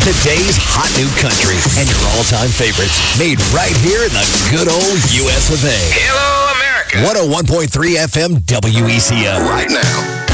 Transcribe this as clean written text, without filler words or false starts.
Today's hot new country and your all-time favorites made right here in the good old US of A. Hello, America. 101.3 FM WECO. Right now.